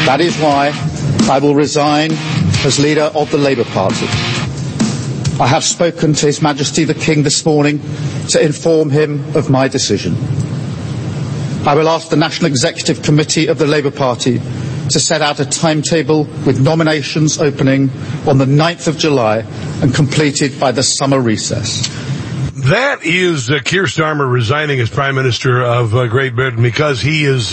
That is why I will resign as leader of the Labour Party. I have spoken to His Majesty the King this morning to inform him of my decision. I will ask the National Executive Committee of the Labour Party to set out a timetable with nominations opening on the 9th of July and completed by the summer recess. That is Keir Starmer resigning as Prime Minister of Great Britain because he is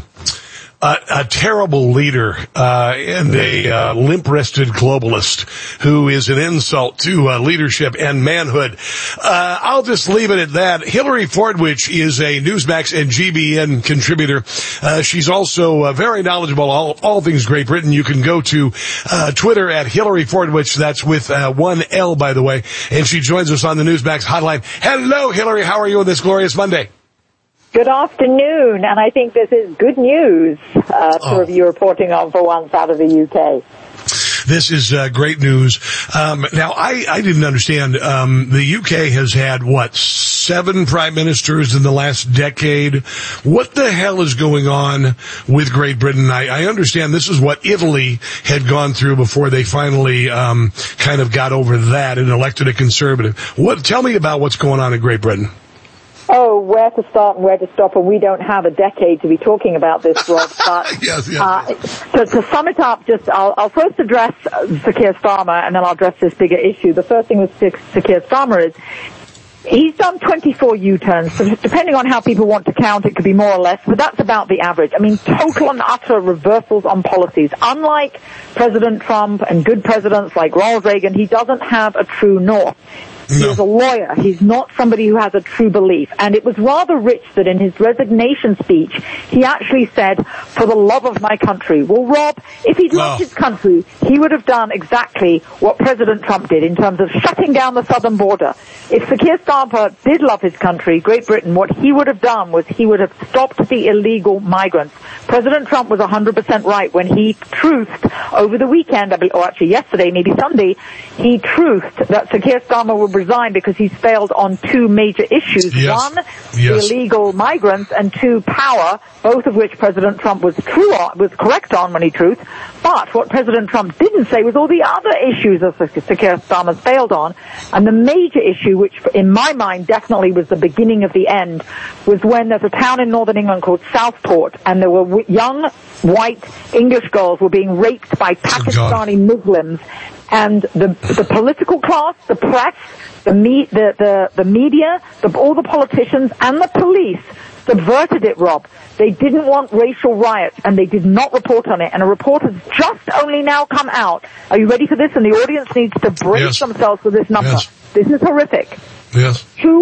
a terrible leader and a limp-wristed globalist who is an insult to leadership and manhood. I'll just leave it at that. Hillary Fordwich is a Newsmax and GBN contributor. She's also very knowledgeable all things Great Britain. You can go to Twitter at Hillary Fordwich. That's with one L, by the way. And she joins us on the Newsmax hotline. Hello, Hillary. How are you on this glorious Monday? Good afternoon, and I think this is good news to review reporting on for once out of the UK. This is great news. Now, I didn't understand. The UK has had, 7 prime ministers in the last decade? What the hell is going on with Great Britain? I understand this is what Italy had gone through before they finally kind of got over that and elected a conservative. Tell me about what's going on in Great Britain. Oh, where to start and where to stop, and we don't have a decade to be talking about this, Rob. But yes. To sum it up, I'll first address Sir Keir Starmer, and then I'll address this bigger issue. The first thing with Sir Keir Starmer is he's done 24 U-turns. So depending on how people want to count, it could be more or less, but that's about the average. I mean, total and utter reversals on policies. Unlike President Trump and good presidents like Ronald Reagan, he doesn't have a true north. He is a lawyer. He's not somebody who has a true belief. And it was rather rich that in his resignation speech, he actually said, for the love of my country. Well, Rob, if he'd loved his country, he would have done exactly what President Trump did in terms of shutting down the southern border. If Sir Keir Starmer did love his country, Great Britain, what he would have done was he would have stopped the illegal migrants. President Trump was 100% right when he truthed over the weekend, or actually yesterday, maybe Sunday, he truthed that Sir Keir Starmer would resign because he's failed on 2 major issues. Yes. One, the illegal migrants, and 2, power, both of which President Trump was correct on when he truthed. But what President Trump didn't say was all the other issues that Sir Keir Starmer's failed on. And the major issue, which in my mind definitely was the beginning of the end, was when there's a town in northern England called Southport, and there were young white English girls were being raped by Pakistani Muslims. And the political class, the press, the media, all the politicians and the police subverted it, Rob. They didn't want racial riots, and they did not report on it. And a report has just only now come out. Are you ready for this? And the audience needs to brace themselves for this number. Yes. This is horrific. Yes.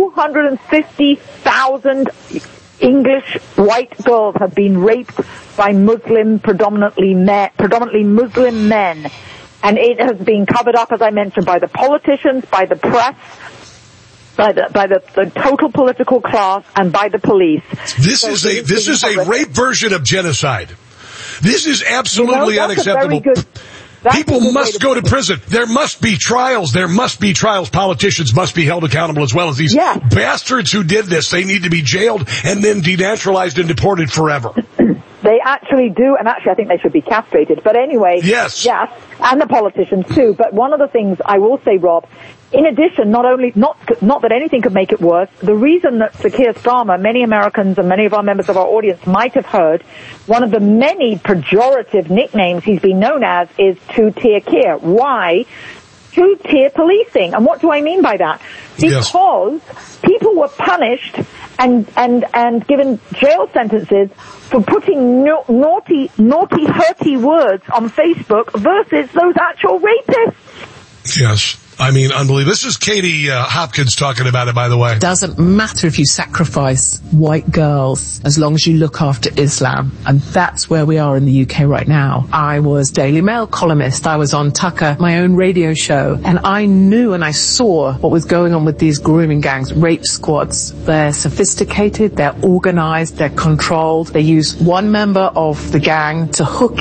250,000 English white girls have been raped by predominantly Muslim men. And it has been covered up, as I mentioned, by the politicians, by the press, by the total political class, and by the police. This is a rape version of genocide. This is absolutely unacceptable. People must go to prison. There must be trials. Politicians must be held accountable as well as these bastards who did this. They need to be jailed and then denaturalized and deported forever. They actually do, and actually I think they should be castrated. But anyway, yes, and the politicians too. But one of the things I will say, Rob, in addition, not that anything could make it worse, the reason that Sir Keir Starmer, many Americans and many of our members of our audience might have heard, one of the many pejorative nicknames he's been known as is two-tier Keir. Why? Two-tier policing. And what do I mean by that? Because people were punished and given jail sentences for putting naughty, hurty words on Facebook versus those actual rapists. Yes. I mean, unbelievable. This is Katie Hopkins talking about it, by the way. Doesn't matter if you sacrifice white girls as long as you look after Islam. And that's where we are in the UK right now. I was Daily Mail columnist. I was on Tucker, my own radio show. And I knew and I saw what was going on with these grooming gangs, rape squads. They're sophisticated, they're organized, they're controlled. They use one member of the gang to hook